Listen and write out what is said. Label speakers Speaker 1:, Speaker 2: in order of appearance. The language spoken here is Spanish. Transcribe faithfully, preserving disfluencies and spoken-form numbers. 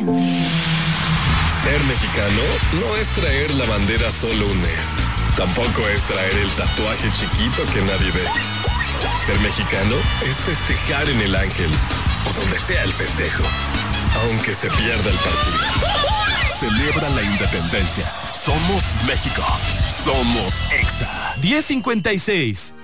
Speaker 1: Ser mexicano no es traer la bandera solo un mes. Tampoco es traer el tatuaje chiquito que nadie ve. Ser mexicano es festejar en el Ángel o donde sea el festejo, aunque se pierda el partido. Celebra la independencia. Somos México. Somos Exa.
Speaker 2: diez cincuenta y seis.